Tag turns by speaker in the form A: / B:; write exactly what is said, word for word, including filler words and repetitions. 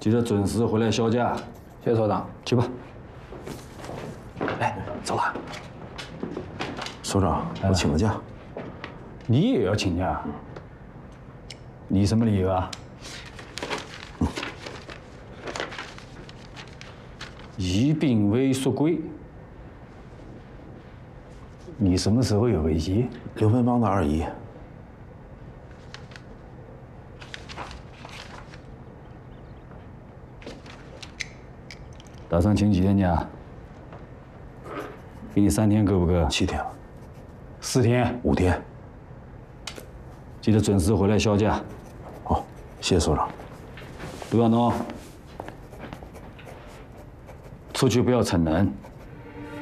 A: 记得准时回来销假。
B: 谢谢所长。
A: 去吧。
B: 哎，走了。
C: 所长，我请个假。
A: 你也要请假？你什么理由啊？嗯、宜宾未xuất柜。你什么时候有个姨？
C: 刘文邦的二姨。
A: 打算请几天假？给你三天够不够？
C: 七天了。
A: 四天？
C: 五天。
A: 记得准时回来销假。
C: 好，谢谢所长。
A: 杜耀东，出去不要逞能。